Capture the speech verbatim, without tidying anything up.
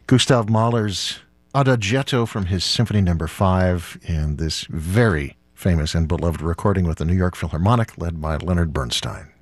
Gustav Mahler's Adagietto from his Symphony Number Five in this very famous and beloved recording with the New York Philharmonic led by Leonard Bernstein.